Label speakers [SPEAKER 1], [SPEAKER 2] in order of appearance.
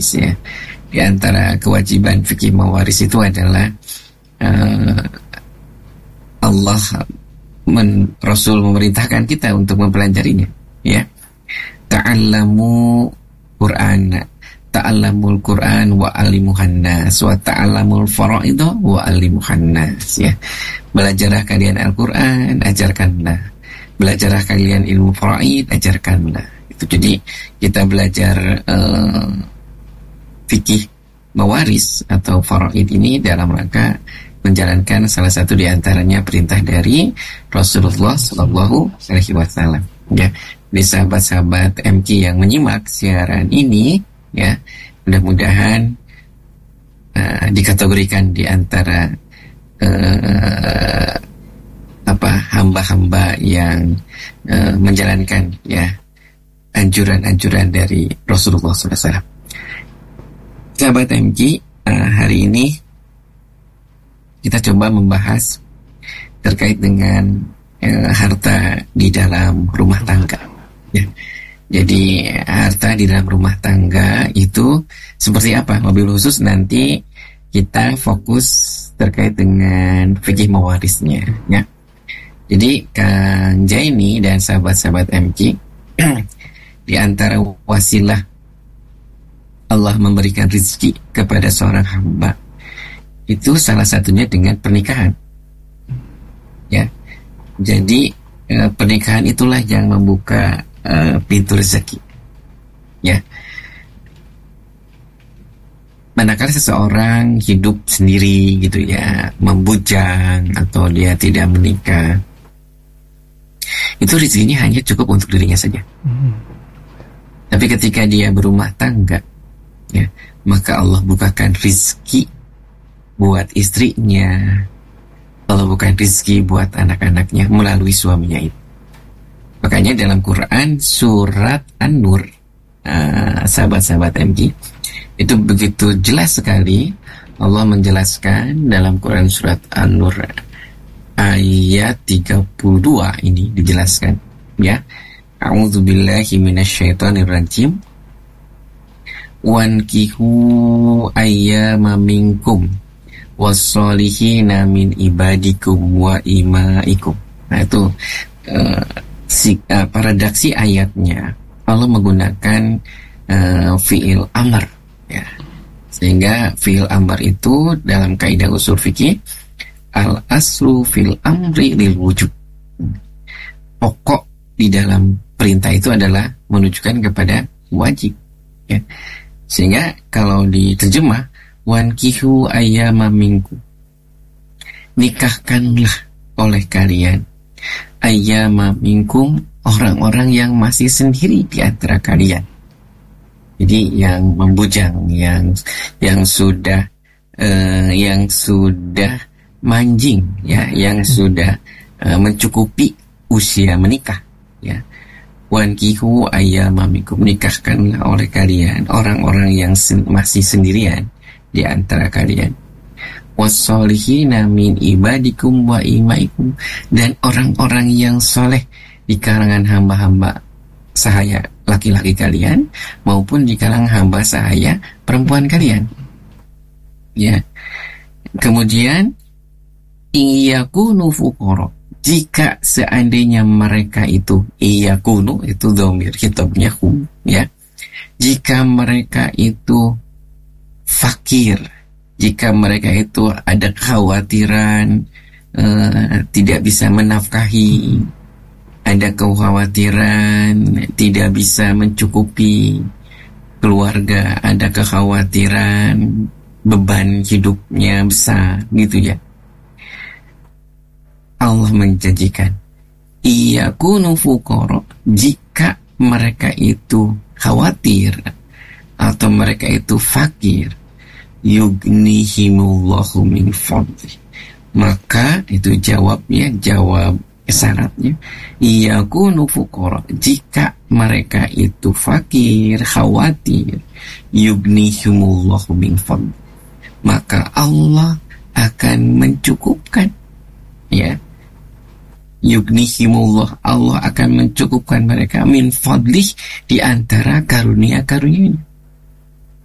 [SPEAKER 1] mawaris ya. Di antara kewajiban fikih mawaris itu adalah Rasul memerintahkan kita untuk mempelajarinya ya. Ta'allamul Qur'an wa alimuhan nas wa ta'allamul fara'id wa alimuhan nas ya. Belajarlah kalian Al-Qur'an, ajarkanlah. Belajarlah kalian ilmu faraid, ajarkanlah. Itu jadi kita belajar fikih mawaris atau faraid ini dalam rangka menjalankan salah satu di antaranya perintah dari Rasulullah Shallallahu Alaihi Wasallam. Ya, di sahabat-sahabat MK yang menyimak siaran ini, ya, mudah-mudahan dikategorikan di antara hamba-hamba yang menjalankan ya anjuran-anjuran dari Rasulullah SAW. Sahabat MK, hari ini kita coba membahas terkait dengan harta di dalam rumah tangga. Ya. Jadi harta di dalam rumah tangga itu seperti apa? Mobil khusus nanti kita fokus terkait dengan fikih mawarisnya. Ya. Jadi Kang Jaini dan sahabat-sahabat MK, di antara wasilah Allah memberikan rezeki kepada seorang hamba itu salah satunya dengan pernikahan. Ya. Jadi pernikahan itulah yang membuka pintu rezeki. Ya. Manakala seseorang hidup sendiri gitu ya, membujang atau dia tidak menikah, itu rezekinya hanya cukup untuk dirinya saja. Tapi ketika dia berumah tangga, ya, maka Allah bukakan rezeki buat istrinya, Allah bukakan rezeki buat anak-anaknya melalui suaminya itu. Makanya dalam Quran surat An-Nur, sahabat-sahabat MG, itu begitu jelas sekali Allah menjelaskan dalam Quran surat An-Nur ayat 32 ini dijelaskan ya. A'udzubillahi minasyaitonirrajim. Wankihu ayyama minkum wassolihina min ibadikum wa imaikum. Nah itu redaksi ayatnya Allah menggunakan fi'il amr ya. Sehingga fi'il amr itu dalam kaidah usul fikih al aslu fil amri lil wujub. Pokok di dalam perintah itu adalah menunjukkan kepada wajib ya. Sehingga kalau diterjemah wankihu ayyama minkum, nikahkanlah oleh kalian ayyama minkum, orang-orang yang masih sendiri di antara kalian. Jadi yang membujang, yang sudah manjing ya, yang sudah mencukupi usia menikah ya. Wankihu ayyama minkum, nikahkanlah oleh kalian orang-orang yang masih sendirian di antara kalian. Wassolihina min ibadikum wa imaikum, dan orang-orang yang soleh di kalangan hamba-hamba sahaya laki-laki kalian maupun di kalangan hamba sahaya perempuan kalian. Ya. Kemudian iyakunu fuqara, jika seandainya mereka itu iyakunu, itu dhamir khitabnya hum ya. Jika mereka itu fakir, jika mereka itu ada kekhawatiran tidak bisa menafkahi, ada kekhawatiran tidak bisa mencukupi keluarga, ada kekhawatiran beban hidupnya besar gitu ya, Allah menjanjikan iyakunu fuqara, jika mereka itu khawatir atau mereka itu fakir, yughnihimullahu min fadli, maka itu jawab syaratnya iyakunu fuqara, jika mereka itu fakir, khawatir, yughnihimullahu min fadli, maka Allah akan mencukupkan ya. Yughnihimullah, Allah akan mencukupkan mereka min fadlih, di antara karunia-karunia-Nya.